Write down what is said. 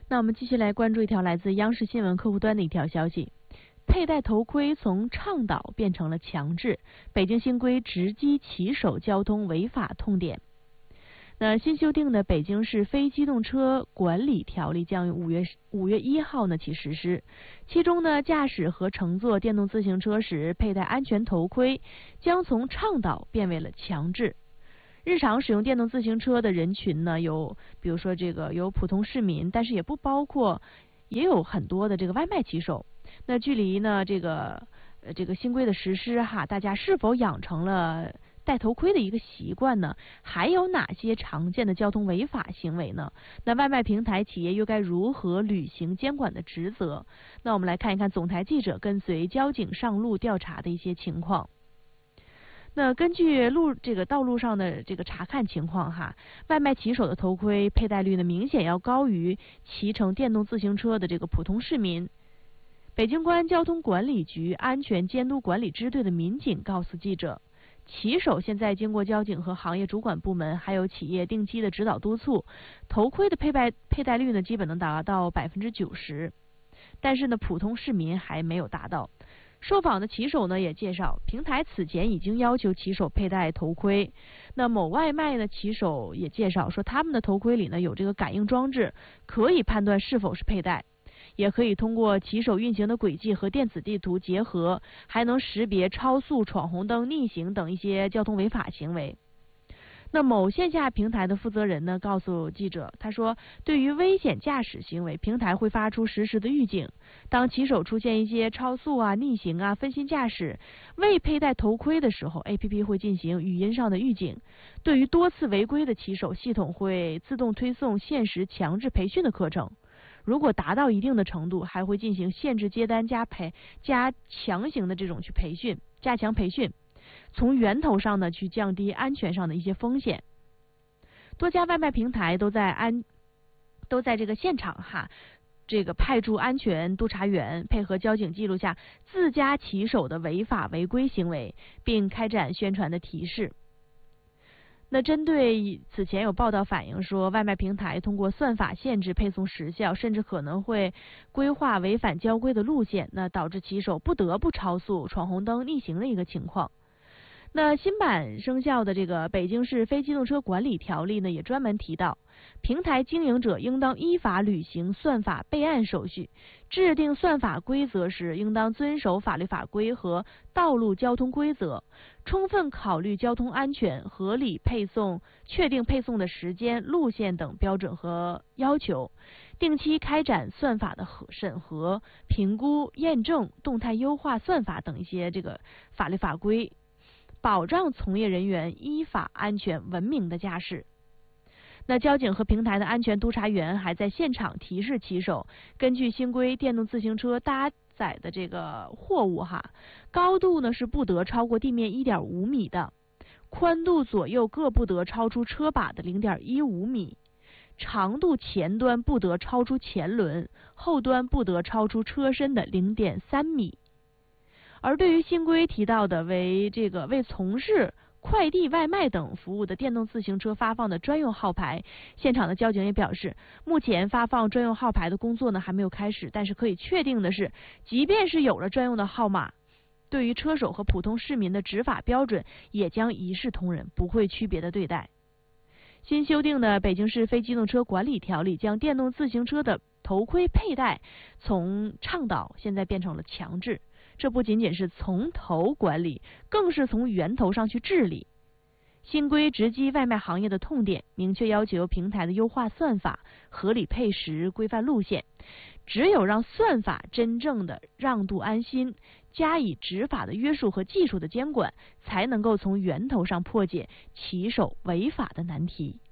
那我们继续来关注一条来自央视新闻客户端的一条消息：佩戴头盔从倡导变成了强制，北京新规直击骑手交通违法痛点。那新修订的北京市非机动车管理条例将于5月1号起实施，其中呢，驾驶和乘坐电动自行车时佩戴安全头盔将从倡导变为了强制。日常使用电动自行车的人群呢，比如说有普通市民，但是也不包括，也有很多的这个外卖骑手。那距离呢这个新规的实施大家是否养成了戴头盔的一个习惯呢？还有哪些常见的交通违法行为呢？那外卖平台企业又该如何履行监管的职责？那我们来看一看总台记者跟随交警上路调查的一些情况。那根据道路上的这个查看情况外卖骑手的头盔佩戴率呢明显要高于骑乘电动自行车的这个普通市民。北京公安交通管理局安全监督管理支队的民警告诉记者，骑手现在经过交警和行业主管部门还有企业定期的指导督促，头盔的佩戴率呢基本能达到90%，但是呢普通市民还没有达到。受访的骑手呢也介绍，平台此前已经要求骑手佩戴头盔。那某外卖的骑手也介绍说，他们的头盔里呢有这个感应装置，可以判断是否是佩戴，也可以通过骑手运行的轨迹和电子地图结合，还能识别超速、闯红灯、逆行等一些交通违法行为。那某线下平台的负责人呢告诉记者，他说，对于危险驾驶行为，平台会发出实时的预警。当骑手出现一些超速逆行分心驾驶、未佩戴头盔的时候， APP 会进行语音上的预警。对于多次违规的骑手，系统会自动推送限时强制培训的课程。如果达到一定的程度，还会进行限制接单加强行的这种加强培训，从源头上呢去降低安全上的一些风险。多家外卖平台都在这个现场派驻安全督察员，配合交警记录下自家骑手的违法违规行为，并开展宣传的提示。那针对此前有报道反映说，外卖平台通过算法限制配送时效，甚至可能会规划违反交规的路线，那导致骑手不得不超速、闯红灯、逆行的一个情况。那新版生效的这个北京市非机动车管理条例呢，也专门提到，平台经营者应当依法履行算法备案手续，制定算法规则时应当遵守法律法规和道路交通规则，充分考虑交通安全，合理配送，确定配送的时间、路线等标准和要求，定期开展算法的审核、评估、验证、动态优化算法等一些这个法律法规，保障从业人员依法、安全、文明的驾驶。那交警和平台的安全督察员还在现场提示骑手，根据新规，电动自行车搭载的这个货物高度呢是不得超过地面 1.5 米的，宽度左右各不得超出车把的 0.15 米，长度前端不得超出前轮，后端不得超出车身的 0.3 米。而对于新规提到的为从事快递、外卖等服务的电动自行车发放的专用号牌，现场的交警也表示，目前发放专用号牌的工作呢还没有开始，但是可以确定的是，即便是有了专用的号码，对于车手和普通市民的执法标准也将一视同仁，不会区别的对待。新修订的北京市非机动车管理条例将电动自行车的头盔佩戴从倡导现在变成了强制，这不仅仅是从头管理，更是从源头上去治理。新规直击外卖行业的痛点，明确要求平台的优化算法、合理配时、规范路线。只有让算法真正的让渡安心，加以执法的约束和技术的监管，才能够从源头上破解骑手违法的难题。